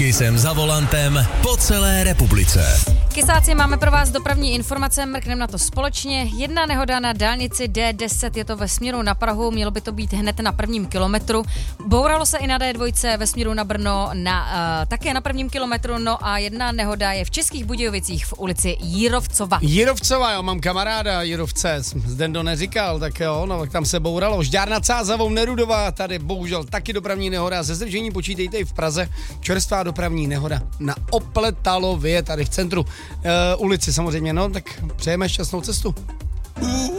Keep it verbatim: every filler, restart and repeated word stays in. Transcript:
Kysem za volantem po celé republice. Kysáci, máme pro vás dopravní informace, mrkneme na to společně. Jedna nehoda na dálnici D deset, je to ve směru na Prahu, mělo by to být hned na prvním kilometru. Bouralo se i na D dva ve směru na Brno, na, uh, také na prvním kilometru, no a jedna nehoda je v Českých Budějovicích v ulici Jírovcova. Jírovcova, jo, mám kamaráda Jírovce, Zdendo neříkal, tak jo, no, tak tam se bouralo. Žďár nad Sázavou, Nerudová, tady bohužel taky dopravní nehoda, ze zdržení počítejte i v Praze, čerstvá dopravní nehoda na Opletalově, tady v centru uh, ulici samozřejmě, no, tak přejeme šťastnou cestu.